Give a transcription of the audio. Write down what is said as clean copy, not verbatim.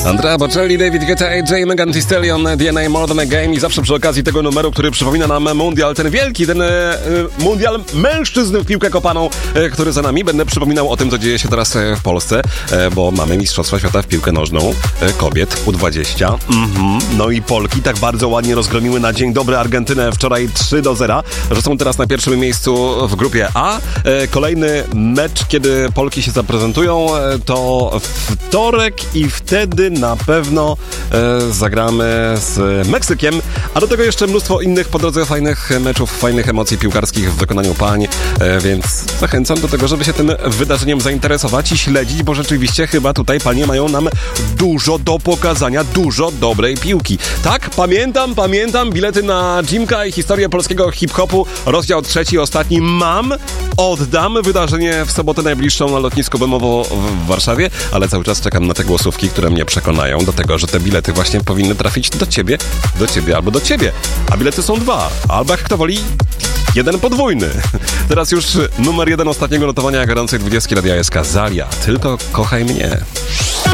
Andrea Bocelli, David Guetta, AJ, Megan Thee Stallion, DNA More Than a Game i zawsze przy okazji tego numeru, który przypomina nam mundial, ten wielki, ten mundial mężczyzn w piłkę kopaną, który za nami, będę przypominał o tym, co dzieje się teraz w Polsce, bo mamy Mistrzostwa Świata w piłkę nożną kobiet U20. No i Polki tak bardzo ładnie rozgromiły na dzień dobry Argentynę wczoraj 3-0, że są teraz na pierwszym miejscu w grupie A. Kolejny mecz, kiedy Polki się zaprezentują, to wtorek i wtedy na pewno zagramy z Meksykiem, a do tego jeszcze mnóstwo innych po drodze fajnych meczów, fajnych emocji piłkarskich w wykonaniu pań, więc zachęcam do tego, żeby się tym wydarzeniem zainteresować i śledzić, bo rzeczywiście chyba tutaj panie mają nam dużo do pokazania, dużo dobrej piłki. Tak, pamiętam bilety na Jimka i historię polskiego hip-hopu, rozdział 3, ostatni oddam wydarzenie w sobotę najbliższą na lotnisku Bemowo w Warszawie, ale cały czas czekam na te głosówki, które mnie przekonają do tego, że te bilety właśnie powinny trafić do ciebie albo do ciebie. A bilety są 2, albo jak kto woli, 1 podwójny. Teraz już numer 1 ostatniego notowania gorącej 20 Radia SK, Zalia. Tylko kochaj mnie.